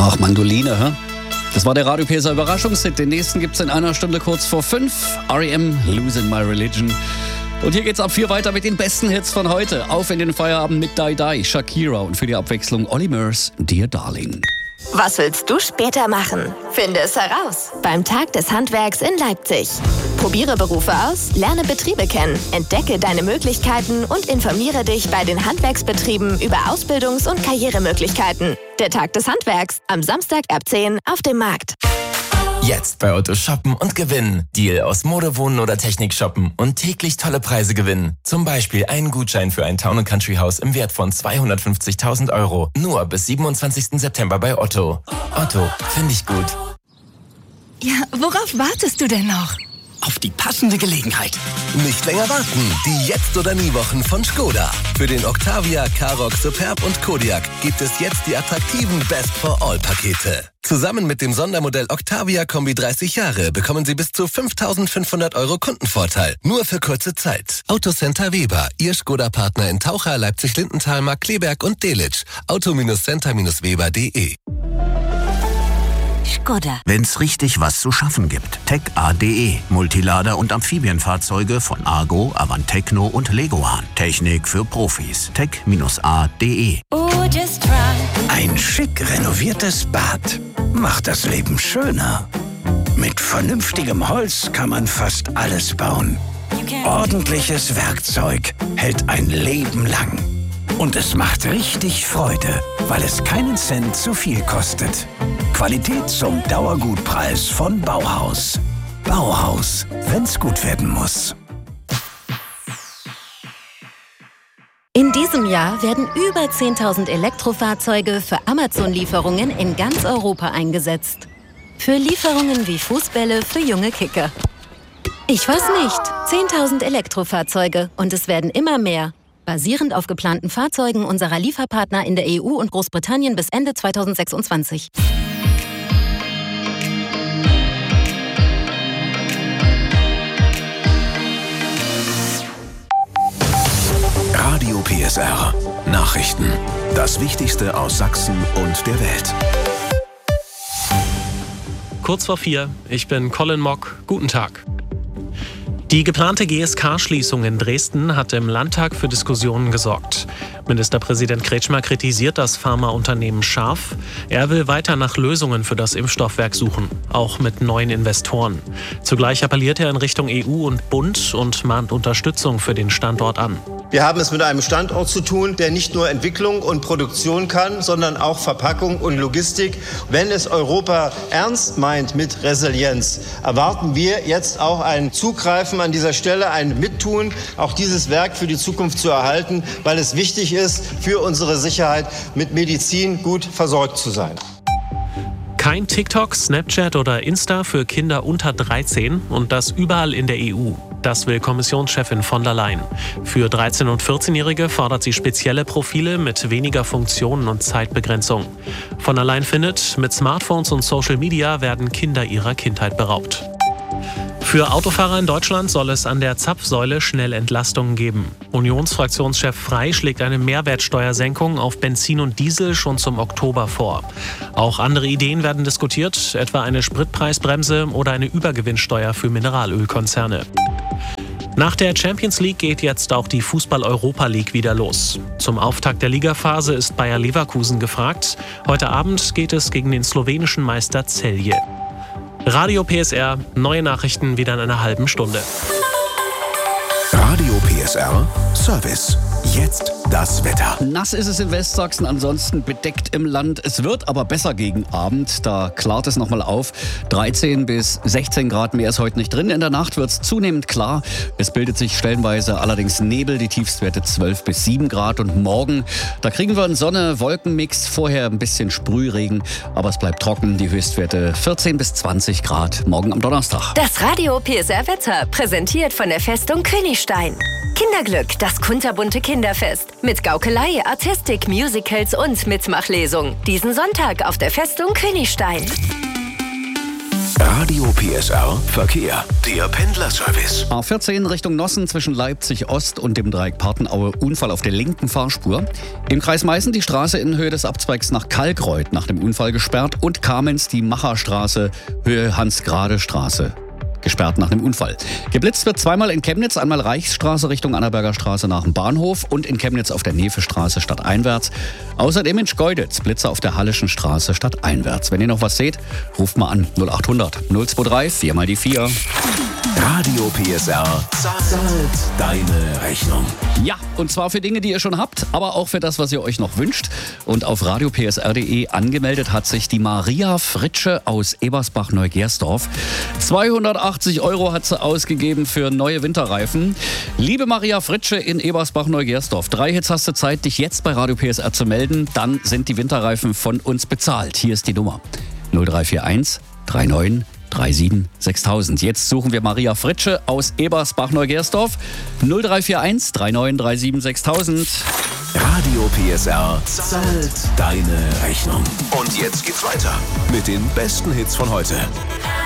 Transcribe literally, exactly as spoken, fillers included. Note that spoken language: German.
Ach, Mandoline, hä? Das war der Radio P S R Überraschungshit. Den nächsten gibt's in einer Stunde kurz vor fünf. R E M, Losing My Religion. Und hier geht's ab vier weiter mit den besten Hits von heute. Auf in den Feierabend mit Die Die, Shakira und für die Abwechslung Olly Murs, Dear Darling. Was willst du später machen? Finde es heraus beim Tag des Handwerks in Leipzig. Probiere Berufe aus, lerne Betriebe kennen, entdecke deine Möglichkeiten und informiere dich bei den Handwerksbetrieben über Ausbildungs- und Karrieremöglichkeiten. Der Tag des Handwerks am Samstag ab zehn auf dem Markt. Jetzt bei Otto shoppen und gewinnen. Deal aus Mode, Wohnen oder Technik shoppen und täglich tolle Preise gewinnen. Zum Beispiel einen Gutschein für ein Town and Country Haus im Wert von zweihundertfünfzigtausend Euro. Nur bis siebenundzwanzigsten September bei Otto. Otto, finde ich gut. Ja, worauf wartest du denn noch? Auf die passende Gelegenheit. Nicht länger warten. Die Jetzt- oder Nie-Wochen von Skoda. Für den Octavia, Karoq, Superb und Kodiaq gibt es jetzt die attraktiven Best-for-All-Pakete. Zusammen mit dem Sondermodell Octavia Kombi dreißig Jahre bekommen Sie bis zu fünftausendfünfhundert Euro Kundenvorteil. Nur für kurze Zeit. Autocenter Weber, Ihr Skoda-Partner in Taucher, Leipzig-Lindenthal, Markkleeberg und Delitzsch. auto-center weber punkt de. Skoda. Wenn's richtig was zu schaffen gibt. tech A punkt de. Multilader und Amphibienfahrzeuge von Argo, Avantecno und Leguan. Technik für Profis. tech A punkt de. Ein schick renoviertes Bad macht das Leben schöner. Mit vernünftigem Holz kann man fast alles bauen. Ordentliches Werkzeug hält ein Leben lang. Und es macht richtig Freude, weil es keinen Cent zu viel kostet. Qualität zum Dauergutpreis von Bauhaus. Bauhaus, wenn's gut werden muss. In diesem Jahr werden über zehntausend Elektrofahrzeuge für Amazon-Lieferungen in ganz Europa eingesetzt. Für Lieferungen wie Fußbälle für junge Kicker. Ich weiß nicht, zehntausend Elektrofahrzeuge und es werden immer mehr. Basierend auf geplanten Fahrzeugen unserer Lieferpartner in der E U und Großbritannien bis Ende zweitausendsechsundzwanzig. Radio P S R. Nachrichten. Das Wichtigste aus Sachsen und der Welt. Kurz vor vier, ich bin Colin Mock. Guten Tag. Die geplante G S K-Schließung in Dresden hat im Landtag für Diskussionen gesorgt. Ministerpräsident Kretschmer kritisiert das Pharmaunternehmen scharf. Er will weiter nach Lösungen für das Impfstoffwerk suchen, auch mit neuen Investoren. Zugleich appelliert er in Richtung E U und Bund und mahnt Unterstützung für den Standort an. Wir haben es mit einem Standort zu tun, der nicht nur Entwicklung und Produktion kann, sondern auch Verpackung und Logistik. Wenn es Europa ernst meint mit Resilienz, erwarten wir jetzt auch ein Zugreifen an dieser Stelle, ein Mittun, auch dieses Werk für die Zukunft zu erhalten, weil es wichtig ist, für unsere Sicherheit mit Medizin gut versorgt zu sein. Kein TikTok, Snapchat oder Insta für Kinder unter dreizehn und das überall in der E U. Das will Kommissionschefin von der Leyen. Für dreizehn- und vierzehnjährige fordert sie spezielle Profile mit weniger Funktionen und Zeitbegrenzung. Von der Leyen findet, mit Smartphones und Social Media werden Kinder ihrer Kindheit beraubt. Für Autofahrer in Deutschland soll es an der Zapfsäule schnell Entlastungen geben. Unionsfraktionschef Frey schlägt eine Mehrwertsteuersenkung auf Benzin und Diesel schon zum Oktober vor. Auch andere Ideen werden diskutiert, etwa eine Spritpreisbremse oder eine Übergewinnsteuer für Mineralölkonzerne. Nach der Champions League geht jetzt auch die Fußball-Europa League wieder los. Zum Auftakt der Ligaphase ist Bayer Leverkusen gefragt. Heute Abend geht es gegen den slowenischen Meister Celje. Radio P S R, neue Nachrichten wieder in einer halben Stunde. Radio P S R Service. Jetzt das Wetter. Nass ist es in Westsachsen, ansonsten bedeckt im Land. Es wird aber besser gegen Abend, da klart es nochmal auf. dreizehn bis sechzehn Grad mehr ist heute nicht drin. In der Nacht wird es zunehmend klar. Es bildet sich stellenweise allerdings Nebel, die Tiefstwerte zwölf bis sieben Grad. Und morgen, da kriegen wir einen Sonne-Wolken-Mix, vorher ein bisschen Sprühregen. Aber es bleibt trocken, die Höchstwerte vierzehn bis zwanzig Grad morgen am Donnerstag. Das Radio P S R-Wetter, präsentiert von der Festung Königstein. Kinderglück, das kunterbunte Kinderfest. Mit Gaukelei, Artistik, Musicals und Mitmachlesung. Diesen Sonntag auf der Festung Königstein. Radio P S R Verkehr. Der Pendlerservice. A vierzehn Richtung Nossen zwischen Leipzig Ost und dem Dreieck Partenaue. Unfall auf der linken Fahrspur. Im Kreis Meißen die Straße in Höhe des Abzweigs nach Kalkreuth nach dem Unfall gesperrt. Und Kamenz die Macherstraße, Höhe Hans-Grade-Straße. Gesperrt nach dem Unfall. Geblitzt wird zweimal in Chemnitz, einmal Reichsstraße Richtung Annaberger Straße nach dem Bahnhof und in Chemnitz auf der Nefestraße stadteinwärts. Außerdem in Schkeuditz Blitzer auf der Hallischen Straße stadteinwärts. Wenn ihr noch was seht, ruft mal an null acht hundert null zwei drei vier mal die vier. Radio P S R zahlt deine Rechnung. Ja, und zwar für Dinge, die ihr schon habt, aber auch für das, was ihr euch noch wünscht. Und auf radio p s r punkt d e angemeldet hat sich die Maria Fritsche aus Ebersbach-Neugersdorf. zweihundertachtzig Euro hat sie ausgegeben für neue Winterreifen. Liebe Maria Fritsche in Ebersbach-Neugersdorf, drei Hits hast du Zeit, dich jetzt bei Radio P S R zu melden. Dann sind die Winterreifen von uns bezahlt. Hier ist die Nummer null drei vier eins drei neun drei sieben sechstausend. Jetzt suchen wir Maria Fritsche aus Ebersbach-Neugersdorf. null drei vier eins drei neun drei sieben sechstausend. Radio P S R zahlt deine Rechnung. Und jetzt geht's weiter mit den besten Hits von heute.